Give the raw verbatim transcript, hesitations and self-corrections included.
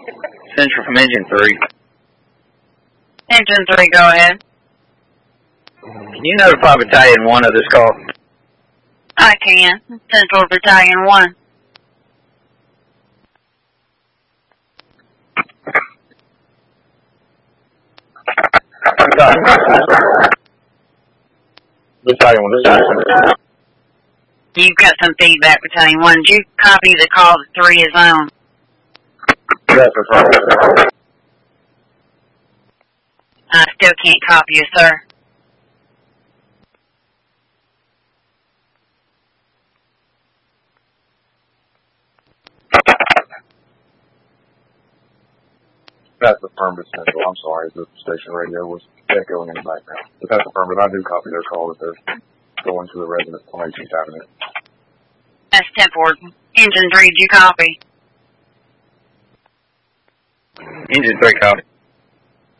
Central from Engine three. Engine three, go ahead. Can you notify Battalion one of this call? I can. Central Battalion one. Battalion one, this is You've got some feedback, Battalion one. Did you copy the call that three is on? Yes, affirmative. I still can't copy you, sir. That's affirmative, Central. I'm sorry, the station radio was echoing in the background. But that's affirmative. I do copy their call that they're going to the residence on eighteenth Avenue. That's ten forward. Engine three, did you copy? Engine three, copy.